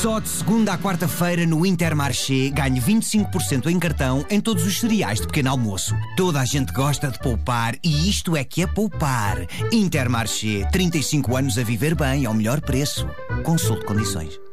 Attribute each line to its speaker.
Speaker 1: Só de segunda à quarta-feira no Intermarché ganhe 25% em cartão em todos os cereais de pequeno almoço. Toda a gente gosta de poupar e isto é que é poupar. Intermarché, 35 anos a viver bem ao melhor preço. Consulte condições.